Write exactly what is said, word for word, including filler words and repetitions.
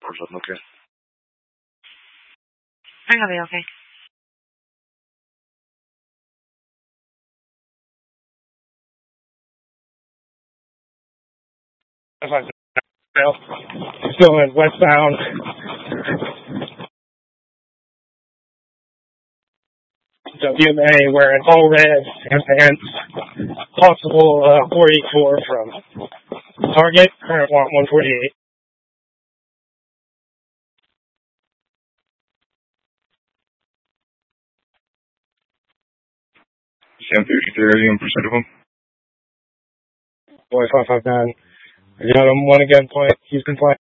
or something. Okay. I'm gonna be okay. If I still, still in westbound. W M A wearing all red and pants. Possible uh, four eighty-four from Target. Current want one forty-eight. ten thirty-three, I'm percent of them. Boy, five five nine. You got him one again, point. Houston point.